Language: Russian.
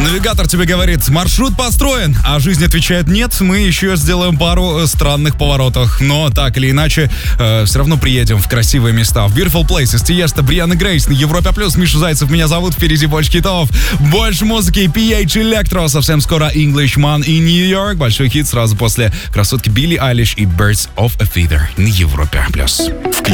Навигатор тебе говорит, маршрут построен, а жизнь отвечает нет, мы еще сделаем пару странных поворотов. Но так или иначе, все равно приедем в красивые места. В Beautiful Places, Тиеста, Брианна Грейс на Европе+. Миша Зайцев меня зовут, впереди больше хитов, больше музыки, PH Electro, совсем скоро Englishman и New York. Большой хит сразу после красотки Билли Айлиш и Birds of a Feather на Европе+.